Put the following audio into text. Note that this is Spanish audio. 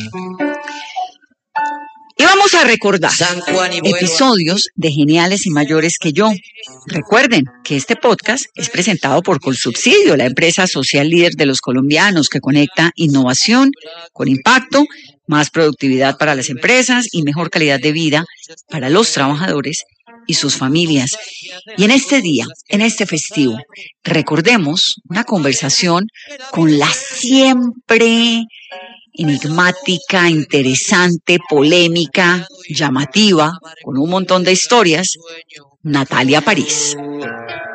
Y vamos a recordar episodios de Geniales y Mayores que Yo. Recuerden que este podcast es presentado por Colsubsidio, la empresa social líder de los colombianos que conecta innovación con impacto, más productividad para las empresas y mejor calidad de vida para los trabajadores y sus familias. Y en este día, en este festivo, recordemos una conversación con la siempre enigmática, interesante, polémica, llamativa, con un montón de historias, Natalia París.